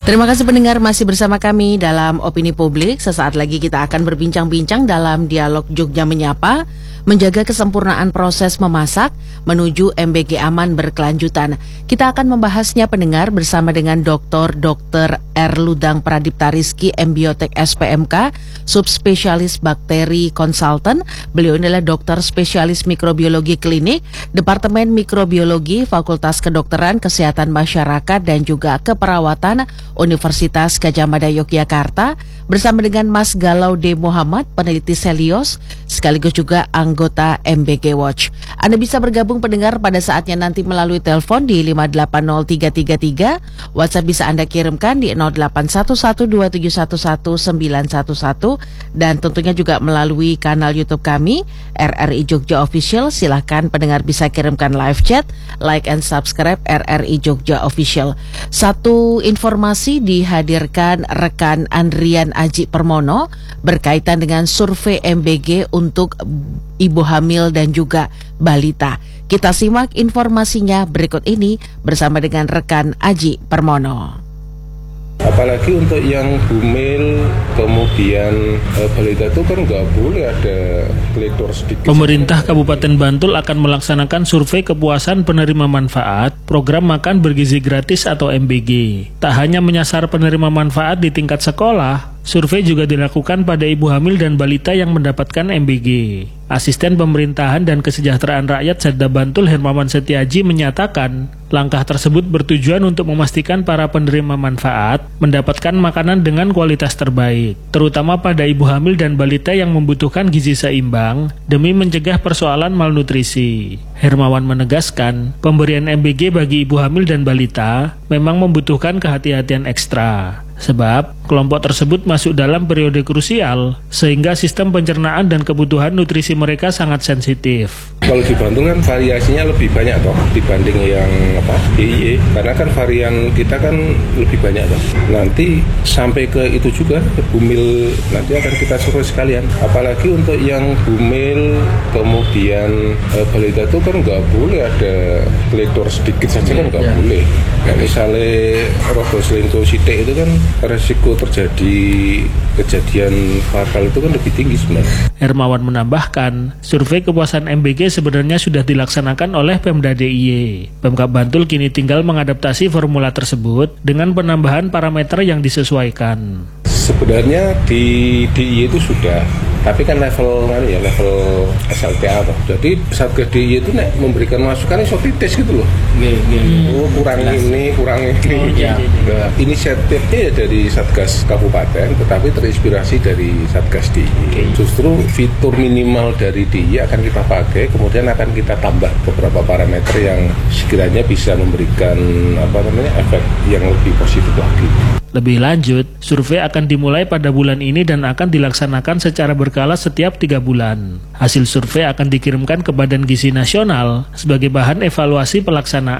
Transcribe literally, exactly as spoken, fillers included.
Terima kasih pendengar masih bersama kami dalam Opini Publik. Sesaat lagi kita akan berbincang-bincang dalam dialog Jogja Menyapa, menjaga kesempurnaan proses memasak menuju M B G aman berkelanjutan. Kita akan membahasnya pendengar bersama dengan Doktor Dokter Erludang Pradipta Rizky, M Biotek S P M K, subspesialis bakteri konsultan. Beliau adalah dokter spesialis mikrobiologi klinik, Departemen Mikrobiologi, Fakultas Kedokteran, Kesehatan Masyarakat dan juga Keperawatan Universitas Gadjah Mada Yogyakarta, bersama dengan Mas Galau D. Muhammad, peneliti Selios, sekaligus juga anggota M B G Watch. Anda bisa bergabung pendengar pada saatnya nanti melalui telepon di lima delapan nol tiga tiga tiga, WhatsApp bisa Anda kirimkan di nol delapan satu satu dua tujuh satu satu sembilan satu satu, dan tentunya juga melalui kanal YouTube kami, R R I Jogja Official. Silahkan pendengar bisa kirimkan live chat, like and subscribe R R I Jogja Official. Satu informasi dihadirkan rekan Andrian Aji Permono berkaitan dengan survei M B G untuk ibu hamil dan juga balita. Kita simak informasinya berikut ini bersama dengan rekan Aji Permono. Apalagi untuk yang bumil, kemudian e, balita itu kan nggak boleh ada kletor sedikit. Pemerintah Kabupaten Bantul akan melaksanakan survei kepuasan penerima manfaat program makan bergizi gratis atau M B G. Tak hanya menyasar penerima manfaat di tingkat sekolah, survei juga dilakukan pada ibu hamil dan balita yang mendapatkan M B G. Asisten Pemerintahan dan Kesejahteraan Rakyat Setda Bantul Hermawan Setiaji menyatakan, langkah tersebut bertujuan untuk memastikan para penerima manfaat mendapatkan makanan dengan kualitas terbaik, terutama pada ibu hamil dan balita yang membutuhkan gizi seimbang demi mencegah persoalan malnutrisi. Hermawan menegaskan, pemberian M B G bagi ibu hamil dan balita memang membutuhkan kehati-hatian ekstra. Sebab kelompok tersebut masuk dalam periode krusial sehingga sistem pencernaan dan kebutuhan nutrisi mereka sangat sensitif. Kalau di Bantul kan variasinya lebih banyak toh dibanding yang apa D I Y, karena kan varian kita kan lebih banyak toh. Nanti sampai ke itu juga ke bumil nanti akan kita survei sekalian. Apalagi untuk yang bumil kemudian e, balita itu kan nggak boleh ada kletor sedikit saja kan nggak ya. boleh. Nah, misalnya rogo selingkuh sidik itu kan resiko terjadi kejadian fatal itu kan lebih tinggi sebenarnya. Hermawan menambahkan, survei kepuasan M B G sebenarnya sudah dilaksanakan oleh Pemda D I Y. Pemkab Bantul kini tinggal mengadaptasi formula tersebut dengan penambahan parameter yang disesuaikan. Sebenarnya di D I Y itu sudah, tapi kan level ya level S L T A toh. Jadi Satgas D I Y itu nek memberikan masukan iso tes gitu loh. Nggih, nggih. Oh, kurang Jelas. ini, kurang ini. Oh, iya, nah, inisiatifnya ya dari Satgas Kabupaten, tetapi terinspirasi dari Satgas D I Y. Okay. Justru fitur minimal dari D I Y akan kita pakai, kemudian akan kita tambah beberapa parameter yang sekiranya bisa memberikan apa namanya efek yang lebih positif lagi. Lebih lanjut, survei akan dimulai pada bulan ini dan akan dilaksanakan secara berkala setiap tiga bulan. Hasil survei akan dikirimkan ke Badan Gizi Nasional sebagai bahan evaluasi pelaksanaan